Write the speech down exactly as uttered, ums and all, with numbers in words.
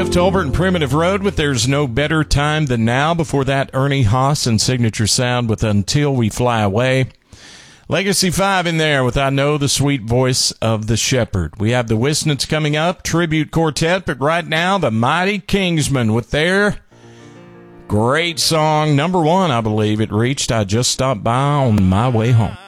Jeff Tolbert and Primitive Road with There's No Better Time Than Now. Before that, Ernie Haas and Signature Sound with Until We Fly Away. Legacy five in there with I Know the Sweet Voice of the Shepherd. We have the Wisnets coming up, tribute quartet, but right now, the Mighty Kingsmen with their great song, number one, I believe it reached. I Just Stopped By on My Way Home.